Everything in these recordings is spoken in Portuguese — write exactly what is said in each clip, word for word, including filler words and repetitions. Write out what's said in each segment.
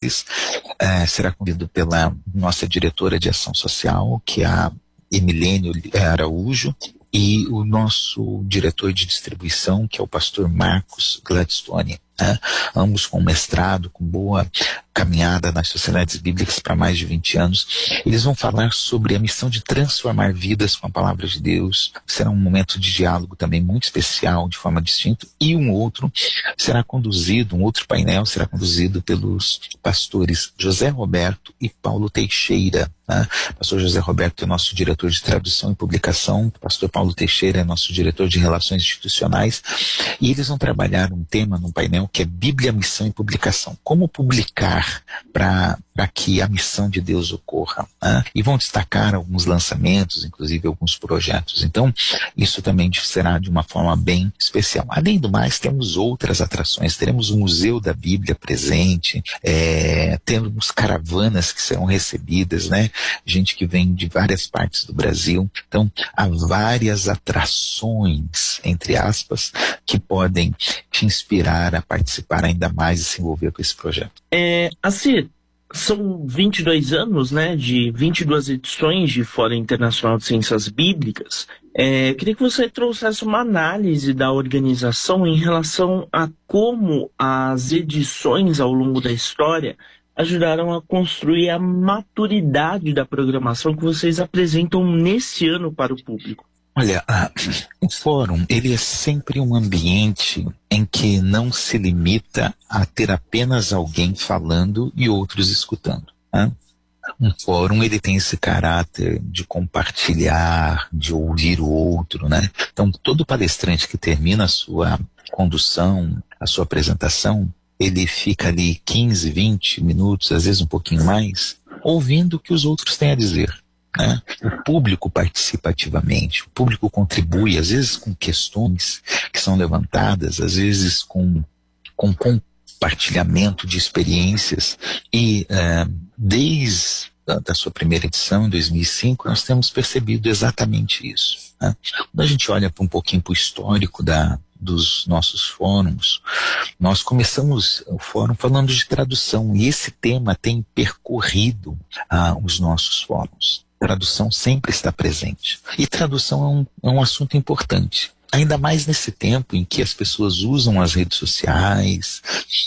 Mulheres. É, será conduzido pela nossa diretora de ação social, que é a Emilene Araújo, e o nosso diretor de distribuição, que é o pastor Marcos Gladstone, né? Ambos com mestrado, com boa caminhada nas sociedades bíblicas para mais de vinte anos. Eles vão falar sobre a missão de transformar vidas com a palavra de Deus. Será um momento de diálogo também muito especial, de forma distinta, e um outro será conduzido, um outro painel será conduzido pelos pastores José Roberto e Paulo Teixeira. Né? Pastor José Roberto é nosso diretor de tradução e publicação, o pastor Paulo Teixeira é nosso diretor de relações institucionais, e eles vão trabalhar um tema num painel que é Bíblia, Missão e Publicação. Como publicar para que a missão de Deus ocorra. Né? E vão destacar alguns lançamentos, inclusive alguns projetos. Então, isso também será de uma forma bem especial. Além do mais, temos outras atrações. Teremos o Museu da Bíblia presente, é, temos caravanas que serão recebidas, né? Gente que vem de várias partes do Brasil. Então, há várias atrações, entre aspas, que podem te inspirar a participar ainda mais e se envolver com esse projeto. É, assim, são vinte e dois anos, né, de vinte e duas edições de Fórum Internacional de Ciências Bíblicas. É, eu queria que você trouxesse uma análise da organização em relação a como as edições ao longo da história ajudaram a construir a maturidade da programação que vocês apresentam nesse ano para o público. Olha, a, o fórum, ele é sempre um ambiente em que não se limita a ter apenas alguém falando e outros escutando. Né? Um fórum, ele tem esse caráter de compartilhar, de ouvir o outro, né? Então, todo palestrante que termina a sua condução, a sua apresentação, ele fica ali quinze, vinte minutos, às vezes um pouquinho mais, ouvindo o que os outros têm a dizer. Né? O público participa ativamente, o público contribui, às vezes com questões que são levantadas, às vezes com, com compartilhamento de experiências, e uh, desde a da sua primeira edição, em dois mil e cinco, nós temos percebido exatamente isso. Né? Quando a gente olha um pouquinho para o histórico da dos nossos fóruns, nós começamos o fórum falando de tradução, e esse tema tem percorrido ah, os nossos fóruns. Tradução sempre está presente. E tradução é um, é um assunto importante. Ainda mais nesse tempo em que as pessoas usam as redes sociais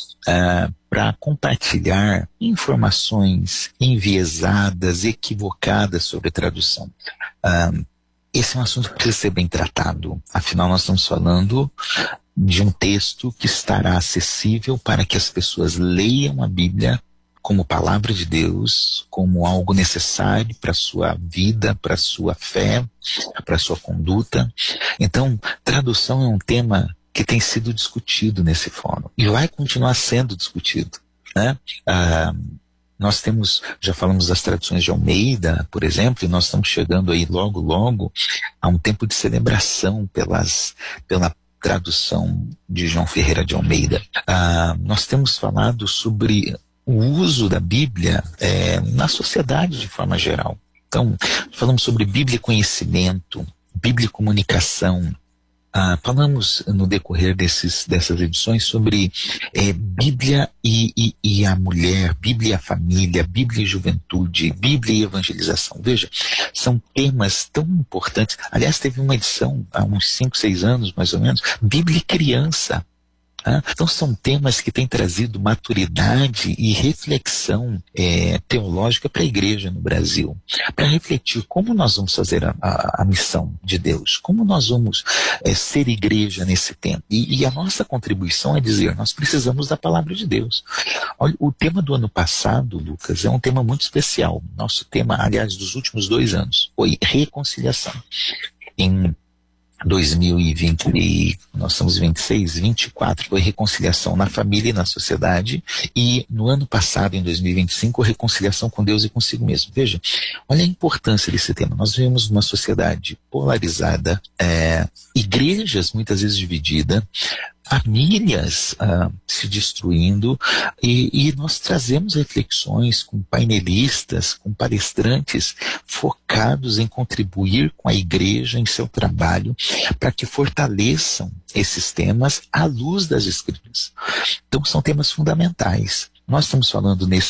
ah, para compartilhar informações enviesadas, equivocadas sobre tradução. Ah, Esse é um assunto que precisa ser bem tratado. Afinal, nós estamos falando de um texto que estará acessível para que as pessoas leiam a Bíblia como palavra de Deus, como algo necessário para a sua vida, para a sua fé, para a sua conduta. Então, tradução é um tema que tem sido discutido nesse fórum e vai continuar sendo discutido, né? Ah, Nós temos, já falamos das traduções de Almeida, por exemplo, e nós estamos chegando aí logo, logo a um tempo de celebração pelas, pela tradução de João Ferreira de Almeida. Ah, nós temos falado sobre o uso da Bíblia é, na sociedade de forma geral. Então, falamos sobre Bíblia e conhecimento, Bíblia e comunicação. Ah, falamos no decorrer desses, dessas edições sobre é, Bíblia e, e, e a mulher, Bíblia e a família, Bíblia e juventude, Bíblia e evangelização. Veja, são temas tão importantes. Aliás, teve uma edição há uns cinco, seis anos, mais ou menos, Bíblia e criança. Ah, então são temas que têm trazido maturidade e reflexão é, teológica para a igreja no Brasil, para refletir como nós vamos fazer a, a, a missão de Deus, como nós vamos é, ser igreja nesse tempo. E, e a nossa contribuição é dizer, nós precisamos da palavra de Deus. Olha, o tema do ano passado, Lucas, é um tema muito especial. Nosso tema, aliás, dos últimos dois anos, foi reconciliação. Em dois mil e vinte, nós estamos em vinte e seis, vinte e quatro, foi reconciliação na família e na sociedade, e no ano passado, em dois mil e vinte e cinco, reconciliação com Deus e consigo mesmo. Veja, olha a importância desse tema. Nós vivemos numa sociedade polarizada, é, igrejas muitas vezes divididas, famílias ah, se destruindo, e, e nós trazemos reflexões com painelistas, com palestrantes focados em contribuir com a igreja em seu trabalho para que fortaleçam esses temas à luz das Escrituras. Então são temas fundamentais. Nós estamos falando nesse